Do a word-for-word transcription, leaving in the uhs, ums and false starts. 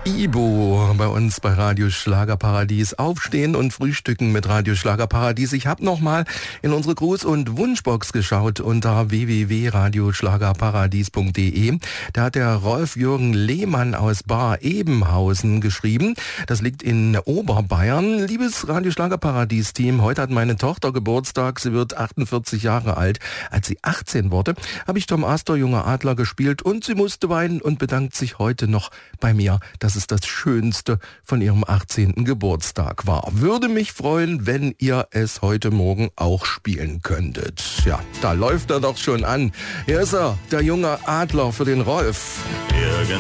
Ibo bei uns bei Radio Schlagerparadies. Aufstehen und frühstücken mit Radio Schlagerparadies. Ich habe nochmal in unsere Gruß- und Wunschbox geschaut unter w w w punkt radio schlagerparadies punkt d e. Da hat der Rolf-Jürgen Lehmann aus Bar Ebenhausen geschrieben. Das liegt in Oberbayern. Liebes Radio Schlagerparadies-Team, heute hat meine Tochter Geburtstag. Sie wird achtundvierzig Jahre alt. Als sie achtzehn wurde, habe ich Tom Astor, Junger Adler gespielt und sie musste weinen und bedankt sich heute noch bei mir, dass es das Schönste von ihrem achtzehnten Geburtstag war. Würde mich freuen, wenn ihr es heute Morgen auch spielen könntet. Ja, da läuft er doch schon an. Hier ist er, der junge Adler für den Rolf.